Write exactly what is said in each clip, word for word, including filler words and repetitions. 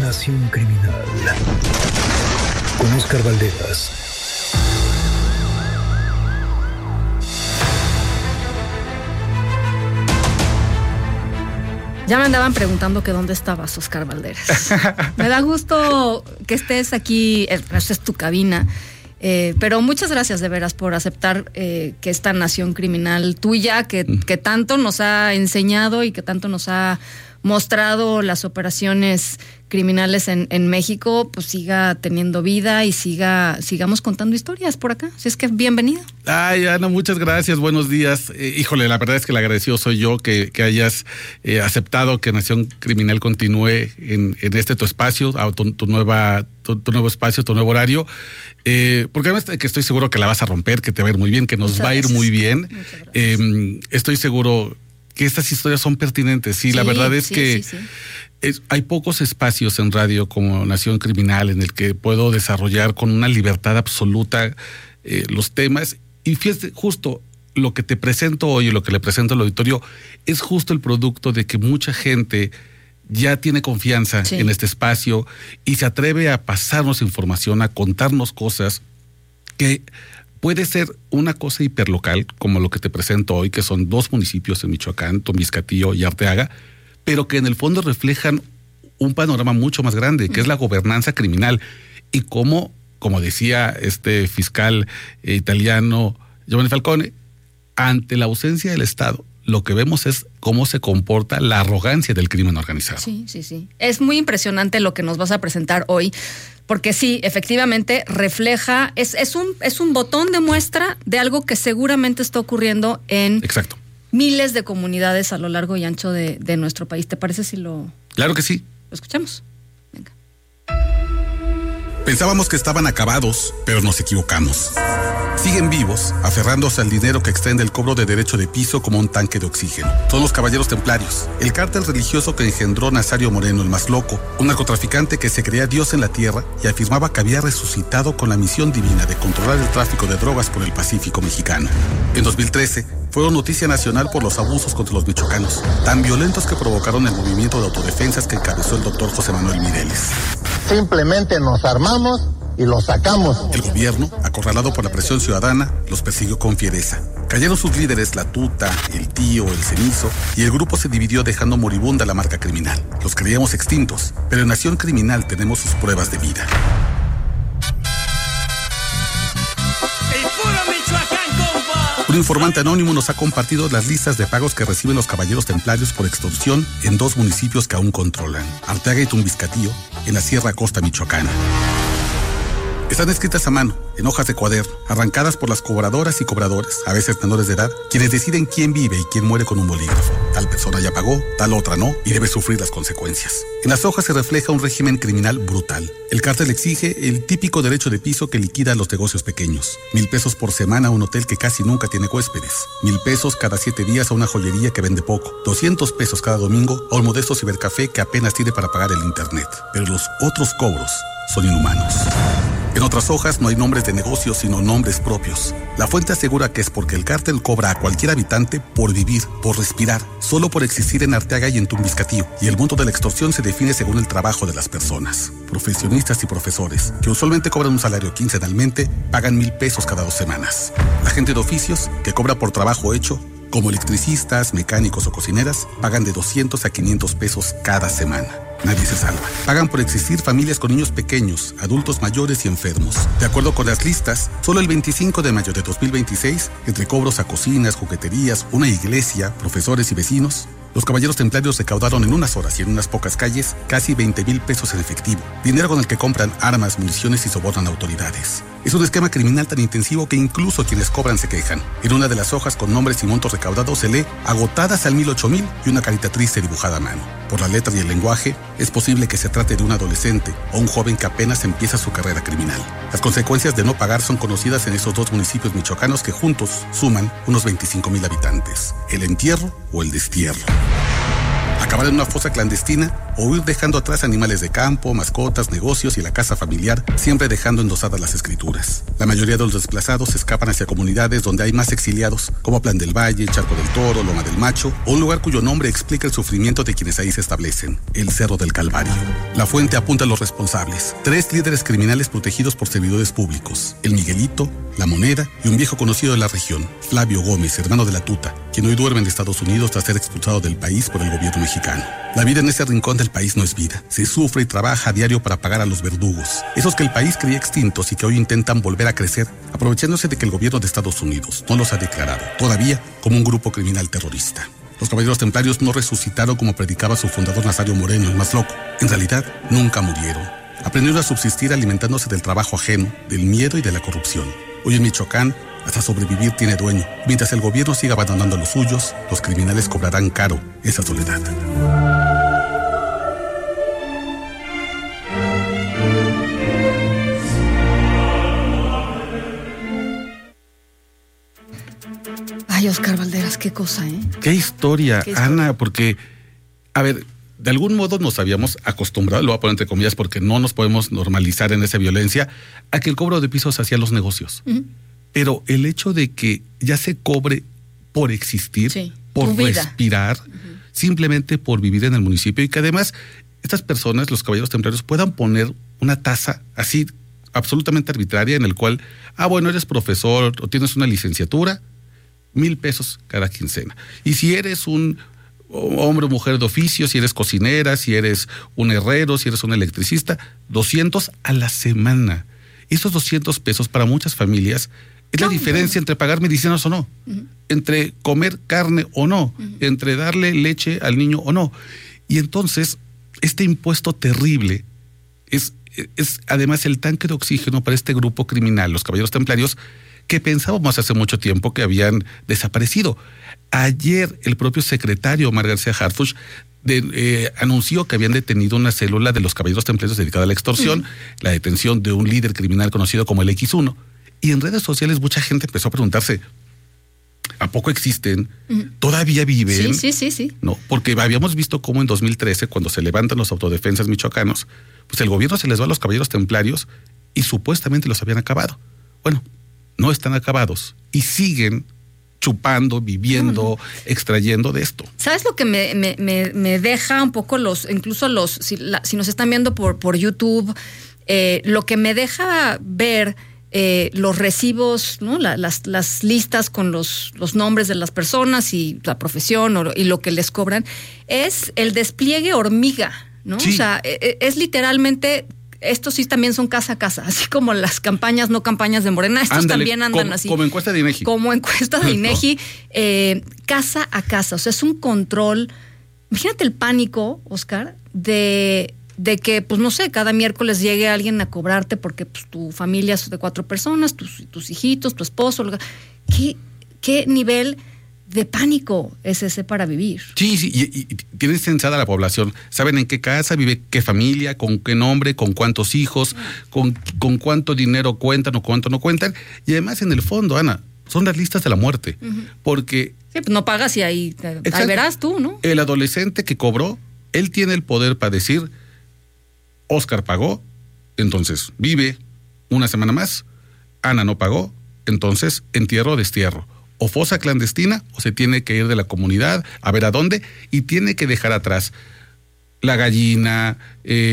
Nación Criminal con Óscar Valderas. Ya me andaban preguntando que dónde estabas, Óscar Valderas. Me da gusto que estés aquí, esta es tu cabina. Eh, pero muchas gracias de veras por aceptar eh, que esta nación criminal tuya, que, que tanto nos ha enseñado y que tanto nos ha mostrado las operaciones criminales en, en México, pues siga teniendo vida y siga sigamos contando historias por acá. Así es que bienvenido. Ay, Ana, muchas gracias, buenos días. Eh, híjole, la verdad es que el agradecido soy yo que, que hayas eh, aceptado que Nación Criminal continúe en, en este tu espacio, tu, tu nueva tu, tu nuevo espacio, tu nuevo horario, eh, porque además que estoy seguro que la vas a romper, que te va a ir muy bien, que nos muchas va gracias. a ir muy bien. Eh, estoy seguro que estas historias son pertinentes. Sí, sí la verdad es sí, que sí, sí. Es, hay pocos espacios en radio como Nación Criminal en el que puedo desarrollar con una libertad absoluta eh, los temas. Y fíjate, justo lo que te presento hoy y lo que le presento al auditorio es justo el producto de que mucha gente ya tiene confianza sí. en este espacio y se atreve a pasarnos información, a contarnos cosas que puede ser una cosa hiperlocal, como lo que te presento hoy, que son dos municipios en Michoacán, Tomiscatillo y Arteaga, pero que en el fondo reflejan un panorama mucho más grande, que es la gobernanza criminal. Y cómo, como decía este fiscal eh, italiano Giovanni Falcone, ante la ausencia del Estado, lo que vemos es cómo se comporta la arrogancia del crimen organizado. Sí, sí, sí. Es muy impresionante lo que nos vas a presentar hoy, porque sí, efectivamente refleja, es, es un, es un botón de muestra de algo que seguramente está ocurriendo en Exacto. miles de comunidades a lo largo y ancho de, de nuestro país. ¿Te parece si lo... Claro que sí. Lo escuchamos. Venga. Pensábamos que estaban acabados, pero nos equivocamos. Siguen vivos, aferrándose al dinero que extraen del cobro de derecho de piso como un tanque de oxígeno. Son los caballeros templarios, el cártel religioso que engendró Nazario Moreno, el más loco, un narcotraficante que se creía Dios en la tierra y afirmaba que había resucitado con la misión divina de controlar el tráfico de drogas por el Pacífico mexicano. En dos mil trece, fueron noticia nacional por los abusos contra los michoacanos, tan violentos que provocaron el movimiento de autodefensas que encabezó el doctor José Manuel Mireles. Simplemente nos armamos y los sacamos. El gobierno, acorralado por la presión ciudadana, los persiguió con fiereza. Cayeron sus líderes, la Tuta, el Tío, el Cenizo, y el grupo se dividió dejando moribunda la marca criminal. Los creíamos extintos, pero en Nación Criminal tenemos sus pruebas de vida. Un informante anónimo nos ha compartido las listas de pagos que reciben los caballeros templarios por extorsión en dos municipios que aún controlan, Arteaga y Tomiscatillo, en la Sierra Costa Michoacana. Están escritas a mano, en hojas de cuaderno, arrancadas por las cobradoras y cobradores, a veces menores de edad, quienes deciden quién vive y quién muere con un bolígrafo. Tal persona ya pagó, tal otra no, y debe sufrir las consecuencias. En las hojas se refleja un régimen criminal brutal. El cártel exige el típico derecho de piso que liquida a los negocios pequeños. Mil pesos por semana a un hotel que casi nunca tiene huéspedes. Mil pesos cada siete días a una joyería que vende poco. Doscientos pesos cada domingo a un modesto cibercafé que apenas tiene para pagar el internet. Pero los otros cobros son inhumanos. En otras hojas no hay nombres de negocios, sino nombres propios. La fuente asegura que es porque el cártel cobra a cualquier habitante por vivir, por respirar, solo por existir en Arteaga y en Tomiscatillo, y el monto de la extorsión se define según el trabajo de las personas. Profesionistas y profesores, que usualmente cobran un salario quincenalmente, pagan mil pesos cada dos semanas. La gente de oficios, que cobra por trabajo hecho, como electricistas, mecánicos o cocineras, pagan de doscientos a quinientos pesos cada semana. Nadie se salva. Pagan por existir familias con niños pequeños, adultos mayores y enfermos. De acuerdo con las listas, solo el veinticinco de mayo de dos mil veintiséis, entre cobros a cocinas, jugueterías, una iglesia, profesores y vecinos, los caballeros templarios recaudaron en unas horas y en unas pocas calles casi veinte mil pesos en efectivo, dinero con el que compran armas, municiones y sobornan autoridades. Es un esquema criminal tan intensivo que incluso quienes cobran se quejan. En una de las hojas con nombres y montos recaudados se lee agotadas al mil ocho mil y una carita triste dibujada a mano. Por la letra y el lenguaje, es posible que se trate de un adolescente o un joven que apenas empieza su carrera criminal. Las consecuencias de no pagar son conocidas en esos dos municipios michoacanos que juntos suman unos veinticinco mil habitantes. El entierro o el destierro. acabar en una fosa clandestina o huir dejando atrás animales de campo, mascotas, negocios y la casa familiar, siempre dejando endosadas las escrituras. La mayoría de los desplazados escapan hacia comunidades donde hay más exiliados, como Plan del Valle, Charco del Toro, Loma del Macho, o un lugar cuyo nombre explica el sufrimiento de quienes ahí se establecen, el Cerro del Calvario. La fuente apunta a los responsables, tres líderes criminales protegidos por servidores públicos, el Miguelito, la Moneda y un viejo conocido de la región, Flavio Gómez, hermano de la Tuta, quien hoy duerme en Estados Unidos tras ser expulsado del país por el gobierno mexicano. La vida en ese rincón del país no es vida. Se sufre y trabaja a diario para pagar a los verdugos, esos que el país creía extintos y que hoy intentan volver a crecer, aprovechándose de que el gobierno de Estados Unidos no los ha declarado, todavía, como un grupo criminal terrorista. Los caballeros templarios no resucitaron como predicaba su fundador Nazario Moreno, el más loco. En realidad, nunca murieron. Aprendieron a subsistir alimentándose del trabajo ajeno, del miedo y de la corrupción. Hoy en Michoacán, hasta sobrevivir tiene dueño. Mientras el gobierno siga abandonando a los suyos, los criminales cobrarán caro esa soledad. Ay, Oscar Valderas, qué cosa, ¿eh? Qué historia, Qué historia. Ana, porque, a ver, de algún modo nos habíamos acostumbrado, lo voy a poner entre comillas porque no nos podemos normalizar en esa violencia, a que el cobro de pisos hacía los negocios. Uh-huh. Pero el hecho de que ya se cobre por existir, Sí, por tu vida. respirar, uh-huh. simplemente por vivir en el municipio, y que además estas personas, los caballeros templarios, puedan poner una tasa así absolutamente arbitraria en el cual, ah, bueno, eres profesor o tienes una licenciatura, mil pesos cada quincena. Y si eres un hombre o mujer de oficio, si eres cocinera, si eres un herrero, si eres un electricista, doscientos a la semana. Esos doscientos pesos para muchas familias es la No, diferencia no. entre pagar medicinas o no, uh-huh. entre comer carne o no, uh-huh. entre darle leche al niño o no. Y entonces, este impuesto terrible es, es además el tanque de oxígeno para este grupo criminal, los caballeros templarios, que pensábamos hace mucho tiempo que habían desaparecido. Ayer el propio secretario Omar García Harfuch de, eh, anunció que habían detenido una célula de los caballeros templarios dedicada a la extorsión, uh-huh. la detención de un líder criminal conocido como el equis uno. Y en redes sociales mucha gente empezó a preguntarse, ¿a poco existen? Uh-huh. ¿Todavía viven? Sí, sí, sí, sí. No, porque habíamos visto cómo en dos mil trece, cuando se levantan los autodefensas michoacanos, pues el gobierno se les va a los caballeros templarios y supuestamente los habían acabado. Bueno, no están acabados y siguen chupando, viviendo, uh-huh. extrayendo de esto. ¿Sabes lo que me, me, me, me deja un poco los, incluso los, si, la, si nos están viendo por, por YouTube, eh, lo que me deja ver eh, los recibos, ¿no? La, las, las listas con los, los nombres de las personas y la profesión o, y lo que les cobran, es el despliegue hormiga, ¿no? Sí. O sea, es, es literalmente... Estos sí también son casa a casa, así como las campañas, no campañas de Morena, estos Ándale, también andan como, así. Como encuesta de INEGI. Como encuesta de INEGI, ¿no? eh, casa a casa, o sea, es un control. Imagínate el pánico, Oscar, de, de que, pues no sé, cada miércoles llegue alguien a cobrarte porque pues, tu familia es de cuatro personas, tus, tus hijitos, tu esposo. ¿Qué, qué nivel de pánico es ese para vivir? Sí, sí, y, y tienen censada la población. Saben en qué casa vive, qué familia, con qué nombre, con cuántos hijos, con, con cuánto dinero cuentan o cuánto no cuentan. Y además, en el fondo, Ana, son las listas de la muerte. Uh-huh. Porque... Sí, pues no pagas y ahí, ahí verás tú, ¿no? El adolescente que cobró, él tiene el poder para decir, Oscar pagó, entonces vive una semana más. Ana no pagó, entonces entierro o destierro. O fosa clandestina, o se tiene que ir de la comunidad a ver a dónde, y tiene que dejar atrás la gallina, eh,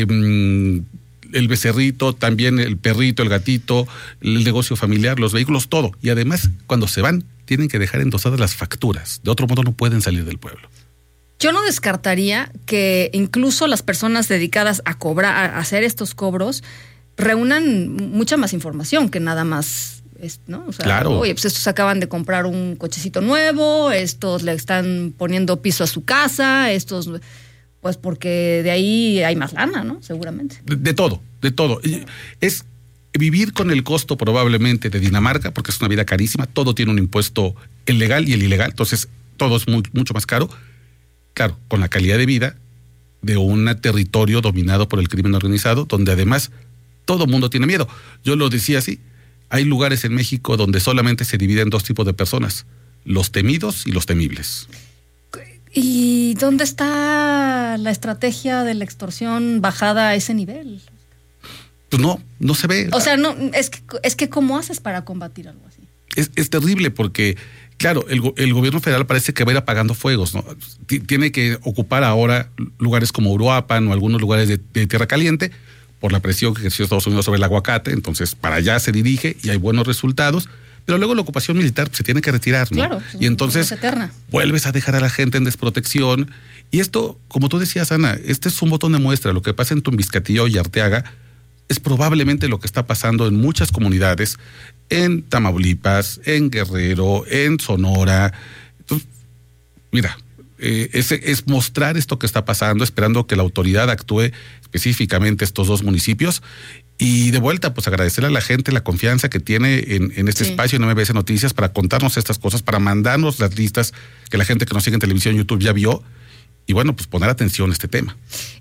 el becerrito, también el perrito, el gatito, el negocio familiar, los vehículos, todo. Y además, cuando se van, tienen que dejar endosadas las facturas. De otro modo no pueden salir del pueblo. Yo no descartaría que incluso las personas dedicadas a cobrar, a hacer estos cobros, reúnan mucha más información que nada más... Es, ¿no? O sea, claro. Oye, pues estos acaban de comprar un cochecito nuevo, estos le están poniendo piso a su casa, estos, pues porque de ahí hay más lana, ¿no? Seguramente. De, de todo, de todo. Es vivir con el costo probablemente de Dinamarca, porque es una vida carísima, todo tiene un impuesto, el legal y el ilegal, entonces todo es muy, mucho más caro. Claro, con la calidad de vida de un territorio dominado por el crimen organizado, donde además todo el mundo tiene miedo. Yo lo decía así. Hay lugares en México donde solamente se dividen dos tipos de personas, los temidos y los temibles. ¿Y dónde está la estrategia de la extorsión bajada a ese nivel? Pues no, no se ve. O sea, no, es que, es que ¿cómo haces para combatir algo así? Es, es terrible porque, claro, el, el gobierno federal parece que va a ir apagando fuegos, ¿no? T- tiene que ocupar ahora lugares como Uruapan o algunos lugares de, de Tierra Caliente por la presión que ejerció Estados Unidos sobre el aguacate. Entonces, para allá se dirige y hay buenos resultados. Pero luego la ocupación militar se tiene que retirar, ¿no? Claro. Y entonces es eterna. Vuelves a dejar a la gente en desprotección. Y esto, como tú decías, Ana, este es un botón de muestra. Lo que pasa en Tumbiscatillo y Arteaga es probablemente lo que está pasando en muchas comunidades, en Tamaulipas, en Guerrero, en Sonora. Entonces, mira, eh, es, es mostrar esto que está pasando, esperando que la autoridad actúe específicamente estos dos municipios. Y de vuelta, pues agradecerle a la gente la confianza que tiene en, en este sí. espacio en M B S Noticias para contarnos estas cosas, para mandarnos las listas que la gente que nos sigue en televisión, YouTube ya vio. Y bueno, pues poner atención a este tema.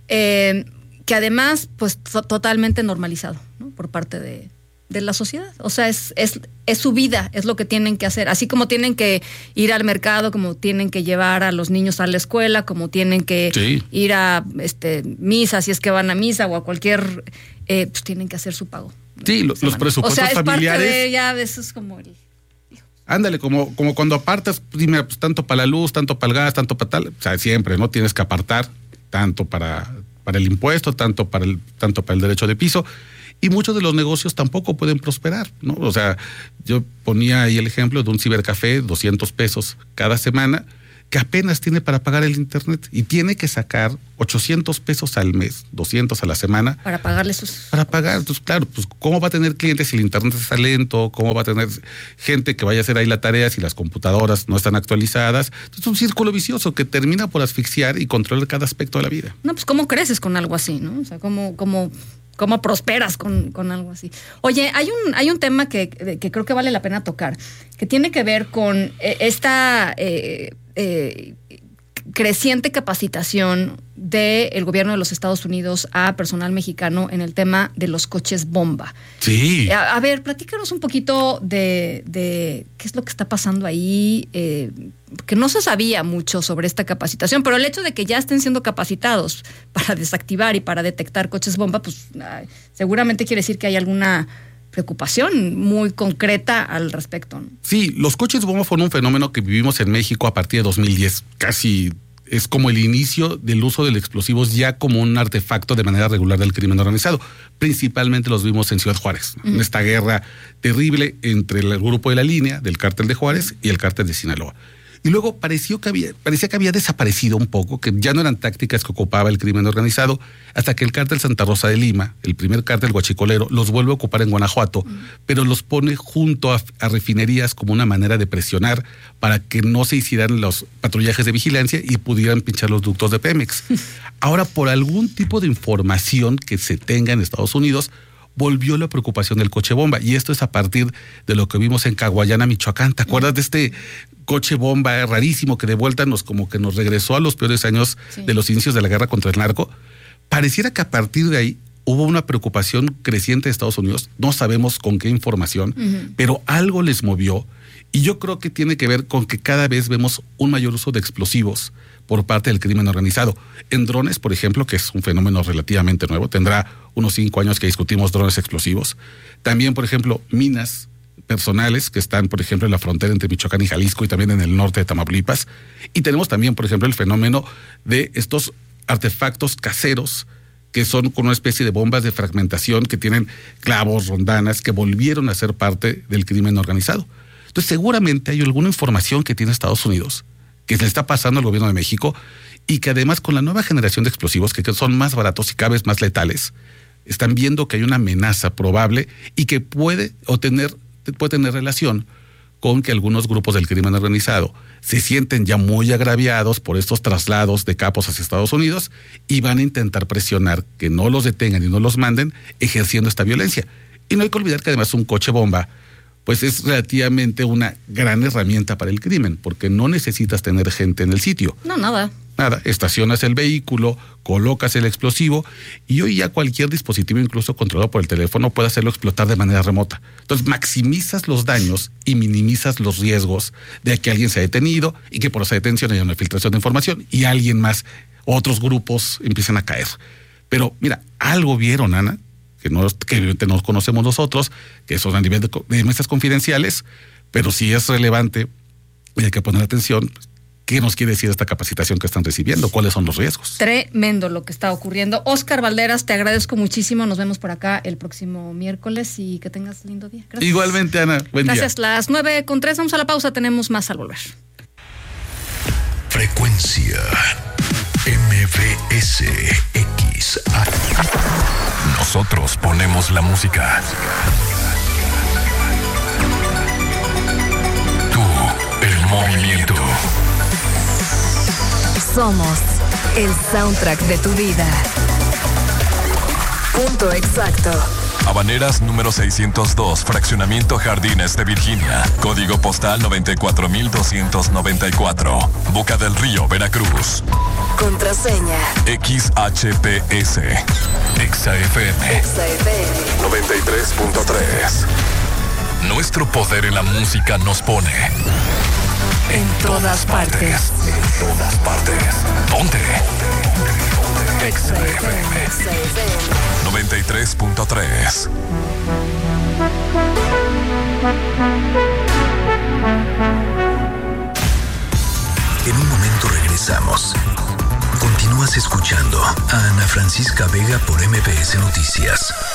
Eh, que además, pues to- totalmente normalizado, ¿no? Por parte de, de la sociedad. O sea, es, es, es su vida, es lo que tienen que hacer. Así como tienen que ir al mercado, como tienen que llevar a los niños a la escuela, como tienen que sí. ir a este, misa, si es que van a misa o a cualquier... Eh, pues tienen que hacer su pago. Sí, lo, los presupuestos o sea, es familiares. Parte de, ya, eso es como el... Ándale, como, como cuando apartas, dime, pues, tanto para la luz, tanto para el gas, tanto para tal, o sea, siempre, ¿no? Tienes que apartar tanto para, para el impuesto, tanto para el, tanto para el derecho de piso, y muchos de los negocios tampoco pueden prosperar, ¿no? O sea, yo ponía ahí el ejemplo de un cibercafé, doscientos pesos cada semana, que apenas tiene para pagar el internet y tiene que sacar ochocientos pesos al mes, doscientos a la semana. Para pagarle sus... Para pagar, entonces claro, pues ¿cómo va a tener clientes si el internet está lento? ¿Cómo va a tener gente que vaya a hacer ahí la tarea si las computadoras no están actualizadas? Entonces es un círculo vicioso que termina por asfixiar y controlar cada aspecto de la vida. No, pues ¿cómo creces con algo así, no? O sea, ¿cómo... cómo... ¿Cómo prosperas con, con algo así? Oye, hay un, hay un tema que, que creo que vale la pena tocar, que tiene que ver con eh, esta eh, eh, creciente capacitación del gobierno de los Estados Unidos a personal mexicano en el tema de los coches bomba. Sí. A, a ver, platícanos un poquito de, de qué es lo que está pasando ahí, eh, que no se sabía mucho sobre esta capacitación, pero el hecho de que ya estén siendo capacitados para desactivar y para detectar coches bomba, pues ay, seguramente quiere decir que hay alguna preocupación muy concreta al respecto, ¿no? Sí, los coches bomba fueron un fenómeno que vivimos en México a partir de dos mil diez, casi es como el inicio del uso de los explosivos ya como un artefacto de manera regular del crimen organizado. Principalmente los vimos en Ciudad Juárez, ¿no? Uh-huh. En esta guerra terrible entre el grupo de la Línea, del cártel de Juárez y el cártel de Sinaloa. Y luego pareció que había, parecía que había desaparecido un poco, que ya no eran tácticas que ocupaba el crimen organizado, hasta que el cártel Santa Rosa de Lima, el primer cártel guachicolero, los vuelve a ocupar en Guanajuato, uh-huh. pero los pone junto a, a refinerías como una manera de presionar para que no se hicieran los patrullajes de vigilancia y pudieran pinchar los ductos de Pemex. Ahora, por algún tipo de información que se tenga en Estados Unidos, volvió la preocupación del coche bomba. Y esto es a partir de lo que vimos en Caguayana, Michoacán. ¿Te acuerdas de este coche bomba rarísimo que de vuelta nos como que nos regresó a los peores años sí. de los inicios de la guerra contra el narco? Pareciera que a partir de ahí hubo una preocupación creciente de Estados Unidos. No sabemos con qué información, uh-huh. pero algo les movió. Y yo creo que tiene que ver con que cada vez vemos un mayor uso de explosivos por parte del crimen organizado. En drones, por ejemplo, que es un fenómeno relativamente nuevo, tendrá unos cinco años que discutimos drones explosivos. También, por ejemplo, minas personales que están, por ejemplo, en la frontera entre Michoacán y Jalisco y también en el norte de Tamaulipas. Y tenemos también, por ejemplo, el fenómeno de estos artefactos caseros que son con una especie de bombas de fragmentación que tienen clavos, rondanas, que volvieron a ser parte del crimen organizado. Entonces, seguramente hay alguna información que tiene Estados Unidos que se le está pasando al gobierno de México y que además con la nueva generación de explosivos que son más baratos y cada vez más letales, están viendo que hay una amenaza probable y que puede, o tener, puede tener relación con que algunos grupos del crimen organizado se sienten ya muy agraviados por estos traslados de capos hacia Estados Unidos y van a intentar presionar que no los detengan y no los manden ejerciendo esta violencia. Y no hay que olvidar que además un coche bomba pues es relativamente una gran herramienta para el crimen, porque no necesitas tener gente en el sitio. No, nada. Nada, estacionas el vehículo, colocas el explosivo y hoy ya cualquier dispositivo, incluso controlado por el teléfono, puede hacerlo explotar de manera remota. Entonces maximizas los daños y minimizas los riesgos de que alguien sea detenido y que por esa detención haya una filtración de información y alguien más, otros grupos empiecen a caer. Pero mira, algo vieron, Ana, que no, que no conocemos nosotros, que son a nivel de, de mesas confidenciales, pero sí es relevante y hay que poner atención. ¿Qué nos quiere decir esta capacitación que están recibiendo? ¿Cuáles son los riesgos? Tremendo lo que está ocurriendo. Óscar Valderas, te agradezco muchísimo. Nos vemos por acá el próximo miércoles y que tengas lindo día. Gracias. Igualmente, Ana. Buen Gracias. día. Las nueve con tres. Vamos a la pausa. Tenemos más al volver. Frecuencia M B S X. Nosotros ponemos la música. Tú, el movimiento. Somos el soundtrack de tu vida. Punto exacto. Habaneras número seiscientos dos, Fraccionamiento Jardines de Virginia. Código postal noventa y cuatro mil doscientos noventa y cuatro. Boca del Río, Veracruz. Contraseña X H P S. Exa F M. Exa F M noventa y tres punto tres. Nuestro poder en la música nos pone en todas partes. En todas partes. ¿Dónde? Exa F M. Exa F M noventa y tres punto tres. En un momento regresamos. Continúas escuchando a Ana Francisca Vega por M B S Noticias.